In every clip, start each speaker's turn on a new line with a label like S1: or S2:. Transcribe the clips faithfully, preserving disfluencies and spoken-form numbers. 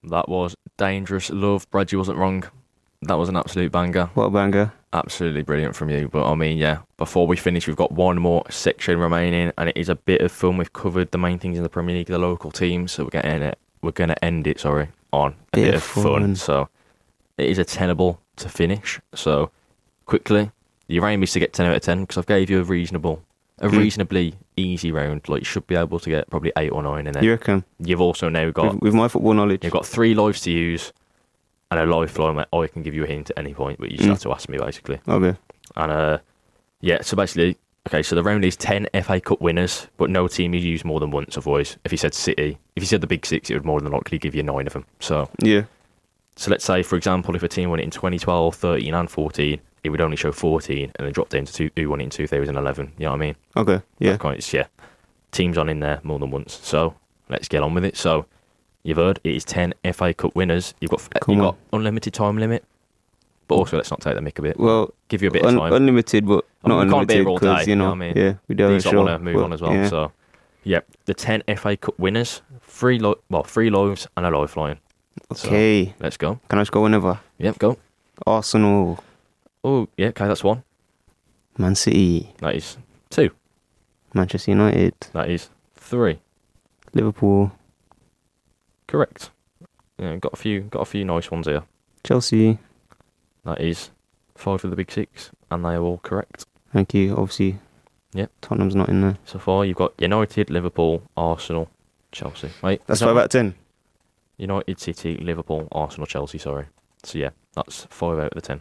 S1: That was Dangerous Love. Bradley wasn't wrong. That was an absolute banger.
S2: What a banger.
S1: Absolutely brilliant from you. But I mean, yeah, before we finish, we've got one more section remaining, and it is a bit of fun. We've covered the main things in the Premier League, the local teams, so we're going to end it, we're going to end it, sorry, on a bit, bit of fun. fun. So it is a tenable to finish. So quickly, your aim is to get ten out of ten, because I've gave you a reasonable, a mm. reasonably easy round. Like, you should be able to get probably eight or nine in there.
S2: You reckon?
S1: You've also now got...
S2: With, with my football knowledge.
S1: You've got three lives to use, and a lifeline where I can give you a hint at any point, but you just mm. have to ask me, basically.
S2: Okay.
S1: And, uh, yeah, so basically, okay, so the round is ten F A Cup winners, but no team you use more than once, otherwise. If you said City, if you said the big six, it would more than likely give you nine of them. So,
S2: yeah.
S1: So let's say, for example, if a team won it in twenty twelve, thirteen and fourteen, it would only show fourteen, and then drop down to two, who won it in two thousand eleven. You know what I mean?
S2: Okay, yeah.
S1: Kind of, yeah. Teams on in there more than once. So, let's get on with it. So, you've heard, it is ten F A Cup winners. You've got
S2: Come
S1: you've
S2: on.
S1: got unlimited time limit. But also, let's not take the mick a bit.
S2: Well,
S1: give you a bit
S2: un-
S1: of time.
S2: Unlimited, but
S1: I mean,
S2: not
S1: we can't be
S2: unlimited
S1: here all
S2: because,
S1: day,
S2: you know,
S1: you know what I mean?
S2: yeah, we do have a
S1: These
S2: show.
S1: want to move
S2: but,
S1: on as well.
S2: Yeah.
S1: So, yeah, the ten F A Cup winners, three li- well, three lives and a lifeline.
S2: Okay.
S1: So, let's go.
S2: Can I just go whenever?
S1: Yep, go.
S2: Arsenal.
S1: Oh, yeah, okay, that's one.
S2: Man City.
S1: That is two.
S2: Manchester United.
S1: That is three.
S2: Liverpool.
S1: Correct. Yeah, got a few, got a few nice ones here.
S2: Chelsea.
S1: That is five of the big six, and they are all correct.
S2: Thank you. Obviously,
S1: yep.
S2: Tottenham's not in there.
S1: So far, you've got United, Liverpool, Arsenal, Chelsea. Wait,
S2: that's five out of ten.
S1: United, City, Liverpool, Arsenal, Chelsea. Sorry. So yeah, that's five out of the ten.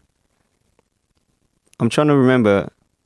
S2: I'm trying to remember.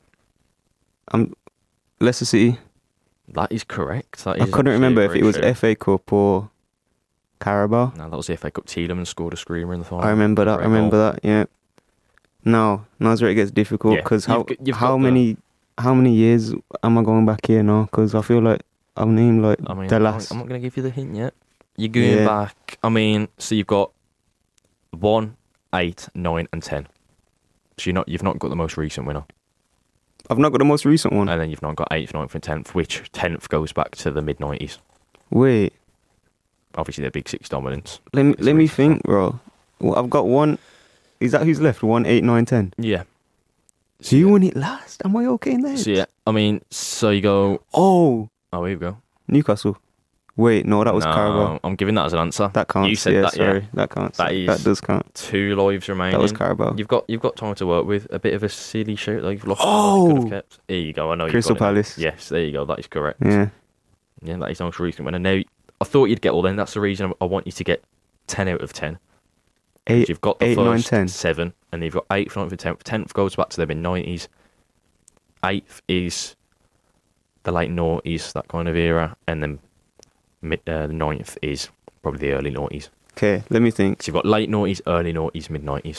S2: I'm Leicester City.
S1: That is correct. That is
S2: I couldn't remember if it was F A Cup or Carabao.
S1: No, that was the F A Cup. Tielemans scored a screamer in the final.
S2: I remember that. I remember goal. that. Yeah. No, now's where it gets difficult because yeah, how you've, you've how many the... how many years am I going back here now? Because I feel like I've named like
S1: I mean,
S2: the last.
S1: I'm not going to give you the hint yet. You're going yeah. back. I mean, so you've got one, eight, nine, and ten. So you're not you've not got the most recent winner.
S2: I've not got the most recent one.
S1: And then you've not got eighth, ninth, and tenth, which tenth goes back to the mid nineties.
S2: Wait.
S1: Obviously, they're big six dominance.
S2: Let me let me think, bro. Well, I've got one. Is that who's left? One, eight, nine, ten.
S1: Yeah.
S2: So you won it last. Am I okay in that?
S1: So yeah, I mean, so you go.
S2: Oh.
S1: Oh, here we go.
S2: Newcastle. Wait, no, that was
S1: no,
S2: Carabao.
S1: I'm giving that as an answer.
S2: That counts. You said yeah, that. Sorry, yeah. that counts.
S1: That is.
S2: That does count.
S1: Two lives remaining.
S2: That was Carabao.
S1: You've got you've got time to work with. A bit of a silly shout that you've lost.
S2: Oh.
S1: You could have kept. There you go. I know.
S2: Crystal
S1: you've got
S2: Palace.
S1: It. Yes, there you go. That is correct.
S2: Yeah.
S1: Yeah, that is the most recent winner. Now, I thought you'd get all then. That's the reason I want you to get ten out of ten.
S2: Eight.
S1: You've got the
S2: eight,
S1: first
S2: nine, ten.
S1: seven, and you've got eighth, ninth, and tenth. Tenth goes back to the mid nineties. Eighth is the late noughties, that kind of era, and then mid uh, the ninth is probably the early noughties.
S2: Okay, let me think.
S1: So you've got late noughties, early noughties, mid nineties.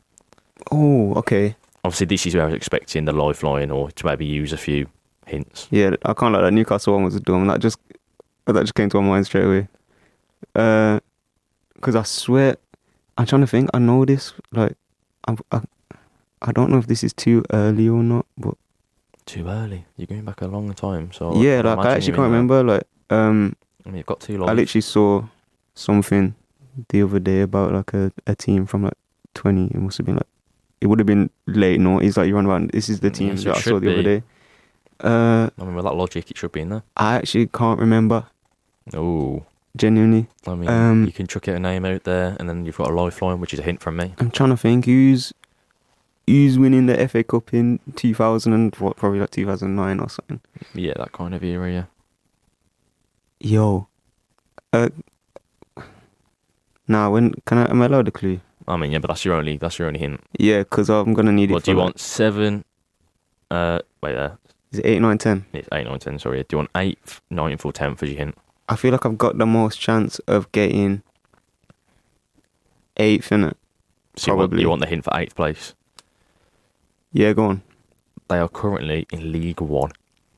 S2: Oh, okay.
S1: Obviously, this is where I was expecting the lifeline or to maybe use a few hints.
S2: Yeah, I can't like that Newcastle one was dumb. That just that just came to my mind straight away. Uh, because I swear, I'm trying to think. I know this. Like, I, I, I don't know if this is too early or not, but
S1: too early. You're going back a long time, so
S2: yeah. Like I actually can't remember. Like, um,
S1: I mean, you've got too long.
S2: I literally saw something the other day about like a, a team from like twenty. It must have been like it would have been late noughties. Like you run around. This is the team
S1: yes,
S2: that I saw the
S1: be.
S2: other day. Uh,
S1: I mean, with that logic, it should be in there.
S2: I actually can't remember.
S1: Oh,
S2: genuinely.
S1: I mean,
S2: um,
S1: you can chuck out a name out there, and then you've got a lifeline, which is a hint from me.
S2: I'm trying to think who's who's winning the F A Cup in two thousand and what, probably like two thousand nine or something.
S1: Yeah, that kind of era. Yeah.
S2: Yo, uh, nah. When can I? Am I allowed a clue?
S1: I mean, yeah, but that's your only that's your only hint.
S2: Yeah, because I'm gonna need
S1: what,
S2: it.
S1: What do you like, want? Seven. Uh, wait there.
S2: Is it eight, nine, ten?
S1: It's eight, nine, ten. Sorry. Do you want eighth, ninth, or tenth as your hint?
S2: I feel like I've got the most chance of getting eighth, innit?
S1: So you want, you want the hint for eighth place?
S2: Yeah, go on.
S1: They are currently in League One.